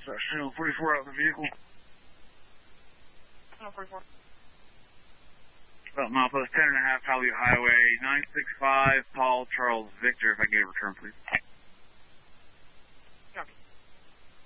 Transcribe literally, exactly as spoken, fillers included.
Channel forty-four out of the vehicle. Channel forty-four. About milepost ten and a half, Hollywood Highway, nine six five, Paul Charles Victor, if I get a return, please.